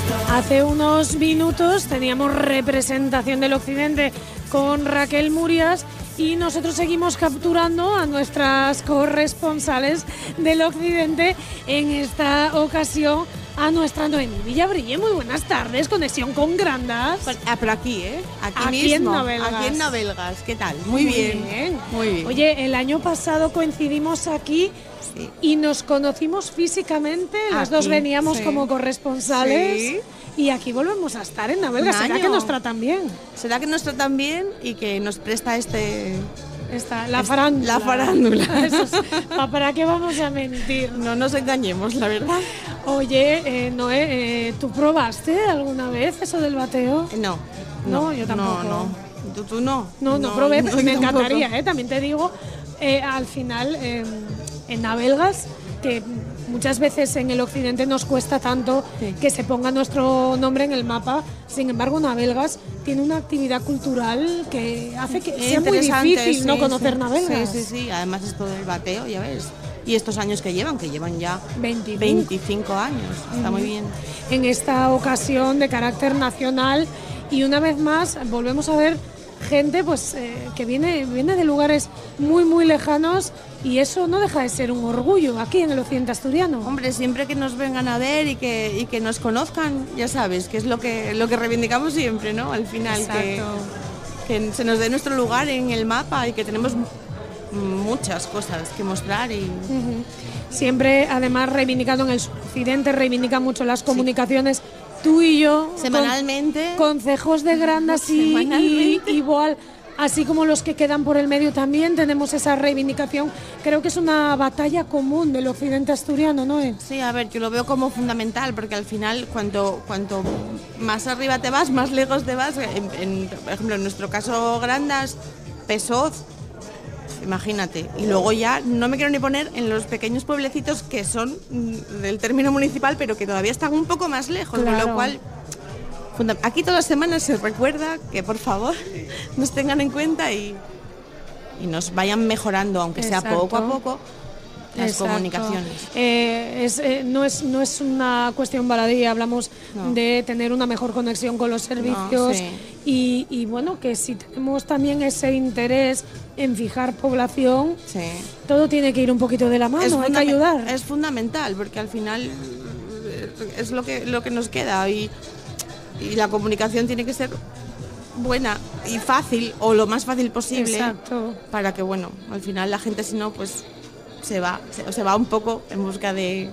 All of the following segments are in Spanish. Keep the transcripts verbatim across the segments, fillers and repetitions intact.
Hace unos minutos teníamos representación del Occidente con Raquel Murias y nosotros seguimos capturando a nuestras corresponsales del Occidente, en esta ocasión a nuestra Noemí Villabrille. Muy buenas tardes, conexión con Grandas. Ah, pero aquí, ¿eh? Aquí, aquí mismo, en Novelgas. Aquí en Novelgas. ¿Qué tal? Muy, Muy bien. bien. Muy bien. Oye, el año pasado coincidimos aquí sí. y nos conocimos físicamente. Los aquí, dos veníamos sí. como corresponsales. Sí. Y aquí volvemos a estar en Novelgas. ¿Será que nos tratan bien? ¿Será que nos tratan bien y que nos presta este... Esta, la farándula. La farándula. Eso es, ¿para qué vamos a mentir? No nos engañemos, la verdad. Oye, eh, Noé, eh, ¿tú probaste alguna vez eso del bateo? No. No, no yo tampoco. No, no. ¿Tú, tú no? No, no, no probé, no, me encantaría, eh, también te digo, eh, al final, eh, en Novelgas, que muchas veces en el Occidente nos cuesta tanto sí. que se ponga nuestro nombre en el mapa. Sin embargo, Novelgas tiene una actividad cultural que hace que sea muy difícil sí, no conocer sí. Novelgas. Sí, sí, sí. Además, esto del bateo, ya ves. Y estos años que llevan, que llevan ya veinticinco, veinticinco años. Está mm. muy bien. En esta ocasión de carácter nacional, y una vez más volvemos a ver gente pues eh, que viene, viene de lugares muy muy lejanos, y eso no deja de ser un orgullo aquí en el occidente asturiano. Hombre, siempre que nos vengan a ver y que, y que nos conozcan, ya sabes, que es lo que, lo que reivindicamos siempre, ¿no? Al final, que, que se nos dé nuestro lugar en el mapa y que tenemos muchas cosas que mostrar. Y uh-huh. Siempre, además, reivindicando en el occidente, reivindica mucho las comunicaciones. Sí. Tú y yo, semanalmente, con, concejos de Grandas y, y igual, así como los que quedan por el medio, también tenemos esa reivindicación. Creo que es una batalla común del occidente asturiano, ¿no es? Sí, a ver, yo lo veo como fundamental, porque al final, cuanto, cuanto más arriba te vas, más lejos te vas. En, en, por ejemplo, en nuestro caso, Grandas, Pesoz, imagínate. Y luego ya no me quiero ni poner en los pequeños pueblecitos que son del término municipal, pero que todavía están un poco más lejos, claro. Con lo cual aquí todas las semanas se recuerda que por favor nos tengan en cuenta y, y nos vayan mejorando, aunque Exacto. sea poco a poco, las Exacto. comunicaciones. Eh, es, eh, no, es, no es una cuestión baladí, hablamos no. de tener una mejor conexión con los servicios no, sí. y, y bueno, que si tenemos también ese interés en fijar población, sí. todo tiene que ir un poquito de la mano, es hay que ayudar. Es fundamental, porque al final es lo que, lo que nos queda y, y la comunicación tiene que ser buena y fácil, o lo más fácil posible. Exacto. Para que, bueno, al final la gente, si no, pues se va, se, se va un poco en busca de,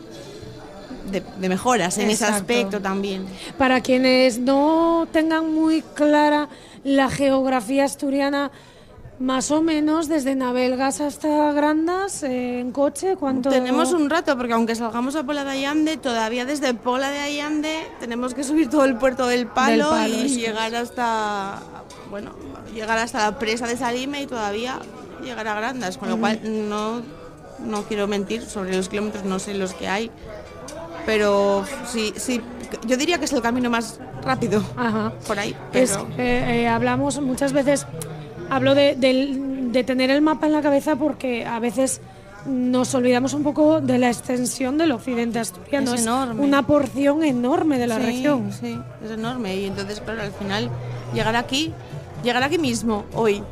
de, de mejoras en Exacto. ese aspecto también. Para quienes no tengan muy clara la geografía asturiana, más o menos desde Novelgas hasta Grandas, eh, en coche, ¿cuánto? Tenemos un rato, porque aunque salgamos a Pola de Allande, todavía desde Pola de Allande tenemos que subir todo el puerto del Palo, del Palo y llegar hasta, bueno, llegar hasta la presa de Salime y todavía llegar a Grandas, con lo uh-huh. cual no, no quiero mentir sobre los kilómetros, no sé los que hay, pero sí, sí, yo diría que es el camino más rápido. Ajá. Por ahí. Pero... Es que, eh, hablamos muchas veces, hablo de, de, de tener el mapa en la cabeza, porque a veces nos olvidamos un poco de la extensión del occidente asturiano. Es enorme. Es una porción enorme de la sí, región. Sí, es enorme, y entonces, claro, al final llegar aquí, llegar aquí mismo, hoy,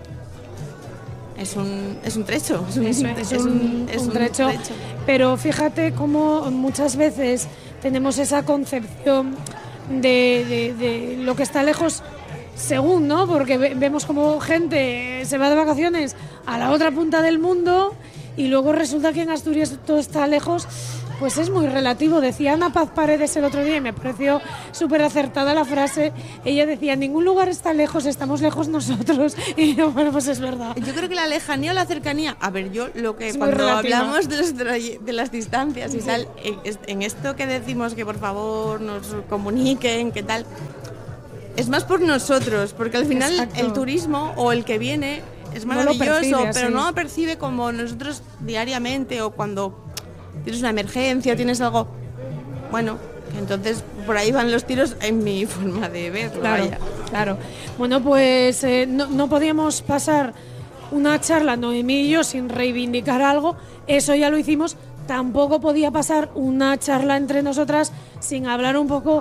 Es un, es un trecho, es un, es, es es un, un, un trecho, trecho. Pero fíjate cómo muchas veces tenemos esa concepción de, de, de lo que está lejos, según, ¿no? Porque ve, vemos como gente se va de vacaciones a la otra punta del mundo y luego resulta que en Asturias todo está lejos. Pues es muy relativo. Decía Ana Paz Paredes el otro día y me pareció súper acertada la frase. Ella decía, ningún lugar está lejos, estamos lejos nosotros. Y yo, bueno, pues es verdad. Yo creo que la lejanía o la cercanía, a ver, yo lo que es cuando hablamos de, los, de las distancias y sí. tal, en esto que decimos que por favor nos comuniquen, que tal, es más por nosotros, porque al final Exacto. el turismo o el que viene es maravilloso, no percibe, pero sí. no lo percibe como nosotros diariamente, o cuando tienes una emergencia, tienes algo, bueno, entonces por ahí van los tiros en mi forma de verlo. Claro, vaya. claro. Bueno, pues eh, no, no podíamos pasar una charla, Noemí y yo, sin reivindicar algo. Eso ya lo hicimos. Tampoco podía pasar una charla entre nosotras sin hablar un poco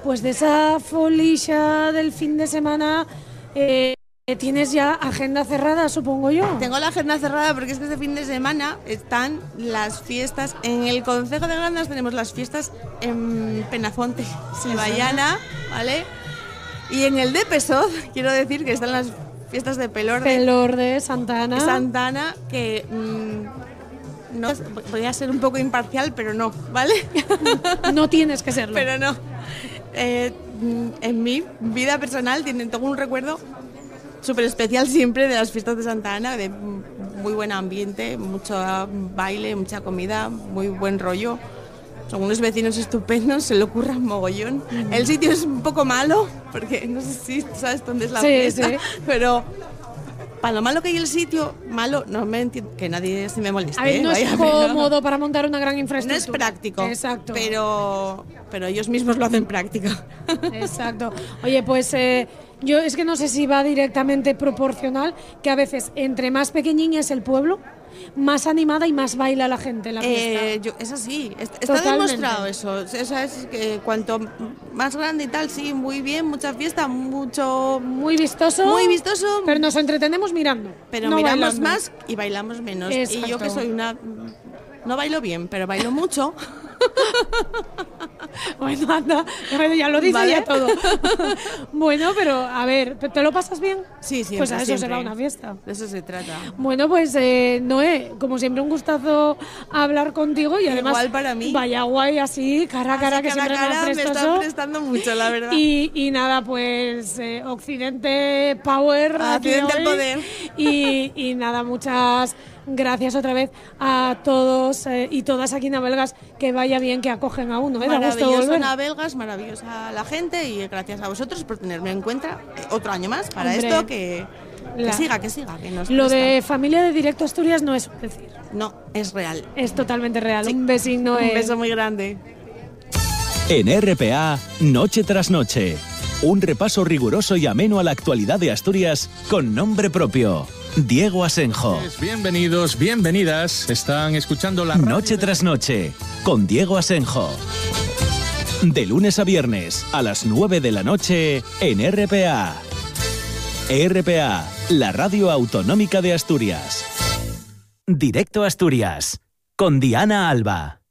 pues de esa folilla del fin de semana eh, tienes ya agenda cerrada, supongo yo. Tengo la agenda cerrada porque es que este fin de semana están las fiestas. En el Concejo de Grandas tenemos las fiestas en Penafonte, en Bayana, ¿vale? Y en el de Pesoz, quiero decir que están las fiestas de Pelorde. Pelorde, Santana. Santana, que mmm, no, podría ser un poco imparcial, pero no, ¿vale? No tienes que serlo. Pero no. Eh, en mi vida personal tienen todo un recuerdo súper especial siempre de las fiestas de Santa Ana, de muy buen ambiente, mucho baile, mucha comida, muy buen rollo. Son unos vecinos estupendos, se le ocurra mogollón. Mm. El sitio es un poco malo, porque no sé si sabes dónde es la sí, fiesta, sí. Pero para lo malo que hay el sitio, malo, no me entiendo, que nadie se me moleste. A ver, no ¿eh? es cómodo pero para montar una gran infraestructura. No es práctico, exacto. Pero, pero ellos mismos lo hacen práctico. Exacto. Oye, pues eh, yo es que no sé si va directamente proporcional, que a veces entre más pequeñín es el pueblo, más animada y más baila la gente en la fiesta. Eh, yo, es así, está demostrado eso. O sea, es que cuanto más grande y tal, sí, muy bien, mucha fiesta, mucho... Muy vistoso. Muy vistoso. Pero nos entretenemos mirando. Pero no miramos bailando. más y bailamos menos. Exacto. Y yo que soy una... No bailo bien, pero bailo mucho. Bueno, anda, ya lo dice, ¿vale? Ya todo. Bueno, pero a ver, ¿te lo pasas bien? Sí, sí. Pues a eso siempre. será una fiesta. De eso se trata. Bueno, pues eh, Noé, como siempre un gustazo hablar contigo y además igual para mí. Vaya guay así, cara a cara, así que cara siempre cara, me me está prestando mucho, la verdad. Y, y nada, pues eh, Occidente Power. Occidente al poder. Y, y nada, muchas gracias otra vez a todos eh, y todas aquí en Abelgas, que vaya bien que acogen a uno. ¿eh? Maravilloso en Abelgas, maravillosa la gente y gracias a vosotros por tenerme en cuenta otro año más para Hombre, esto que, que la, siga, que siga. Que nos lo presta. de familia de Directo Asturias no es un decir. No, es real. Es totalmente real. Sí. Un besito. Un beso muy grande. En R P A, Noche tras Noche. Un repaso riguroso y ameno a la actualidad de Asturias con nombre propio. Diego Asenjo. Bienvenidos, bienvenidas. Están escuchando la radio Noche tras Noche con Diego Asenjo. De lunes a viernes a las nueve de la noche en R P A. R P A, la radio autonómica de Asturias. Directo a Asturias con Diana Alba.